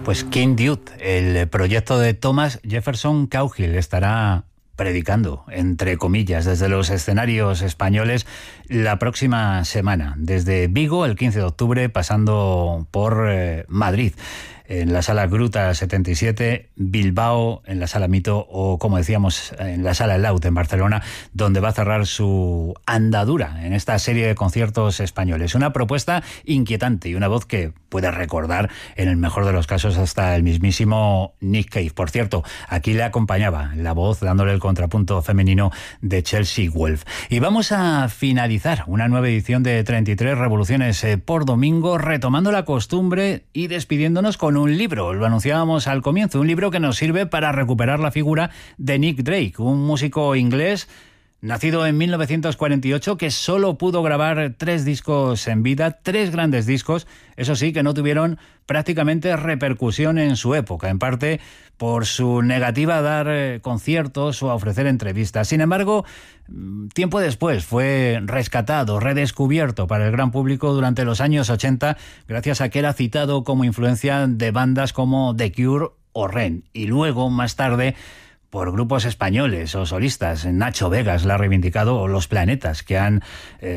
Pues King Dude, el proyecto de Thomas Jefferson Cowgill, estará predicando, entre comillas, desde los escenarios españoles la próxima semana, desde Vigo el 15 de octubre, pasando por Madrid, en la Sala Gruta 77, Bilbao en la Sala Mito o, como decíamos, en la Sala Laut en Barcelona, donde va a cerrar su andadura en esta serie de conciertos españoles. Una propuesta inquietante y una voz que puede recordar, en el mejor de los casos, hasta el mismísimo Nick Cave. Por cierto, aquí le acompañaba la voz, dándole el contrapunto femenino, de Chelsea Wolfe. Y vamos a finalizar una nueva edición de 33 Revoluciones por domingo, retomando la costumbre y despidiéndonos con un libro. Lo anunciábamos al comienzo, un libro que nos sirve para recuperar la figura de Nick Drake, un músico inglés nacido en 1948, que solo pudo grabar 3 discos en vida, 3 grandes discos, eso sí, que no tuvieron prácticamente repercusión en su época, en parte por su negativa a dar conciertos o a ofrecer entrevistas. Sin embargo, tiempo después fue rescatado, redescubierto para el gran público durante los años 80, gracias a que era citado como influencia de bandas como The Cure o Ren, y luego, más tarde, por grupos españoles o solistas. Nacho Vegas la ha reivindicado, o Los Planetas, que han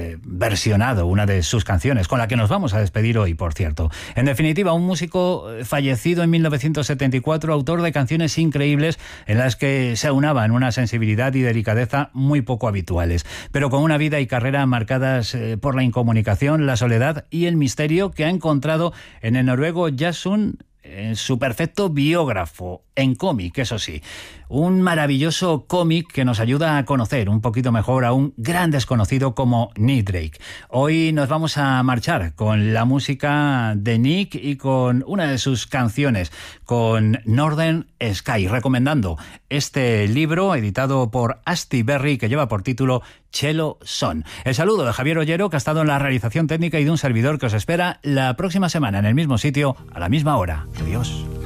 versionado una de sus canciones, con la que nos vamos a despedir hoy, por cierto. En definitiva, un músico fallecido en 1974, autor de canciones increíbles en las que se aunaban una sensibilidad y delicadeza muy poco habituales, pero con una vida y carrera marcadas por la incomunicación, la soledad y el misterio que ha encontrado en el noruego Jason, en su perfecto biógrafo, en cómic, eso sí. Un maravilloso cómic que nos ayuda a conocer un poquito mejor a un gran desconocido como Nick Drake. Hoy nos vamos a marchar con la música de Nick y con una de sus canciones, con Northern Sky, recomendando este libro editado por Asti Berry, que lleva por título Cello Son. El saludo de Javier Ollero, que ha estado en la realización técnica, y de un servidor que os espera la próxima semana en el mismo sitio, a la misma hora. Adiós.